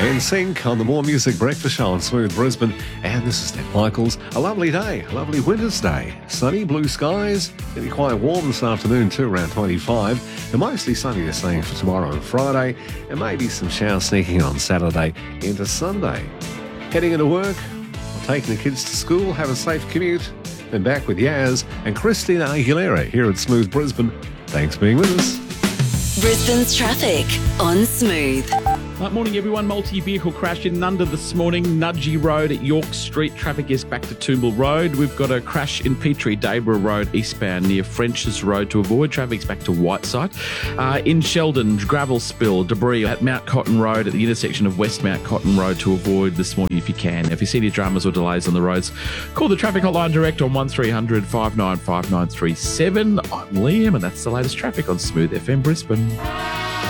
In sync on the More Music Breakfast Show on Smooth Brisbane. And this is Nick Michaels. A lovely day, a lovely winter's day. Sunny, blue skies, getting quite warm this afternoon too, around 25. And mostly sunny the same for tomorrow and Friday. And maybe some showers sneaking on Saturday into Sunday. Heading into work, or taking the kids to school, have a safe commute. And back with Yaz and Christina Aguilera here at Smooth Brisbane. Thanks for being with us. Brisbane's traffic on Smooth. Morning, everyone. Multi-vehicle crash in Nunda this morning. Nudgee Road at York Street. Traffic is back to Toombul Road. We've got a crash in Petrie Dayborough Road eastbound near French's Road to avoid. Traffic's back to Whiteside. In Sheldon, gravel spill, debris at Mount Cotton Road at the intersection of West Mount Cotton Road to avoid this morning if you can. If you see any dramas or delays on the roads, call the traffic hotline direct on 1300 595937. I'm Liam, and that's the latest traffic on Smooth FM Brisbane.